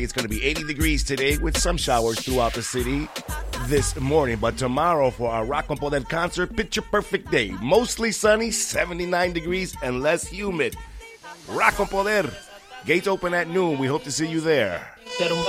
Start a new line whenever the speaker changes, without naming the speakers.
It's going to be 80 degrees today with some showers throughout the city this morning. But tomorrow for our Rock con Poder concert, picture perfect day. Mostly sunny, 79 degrees and less humid. Rock con Poder. Gates open at noon. We hope to see you there.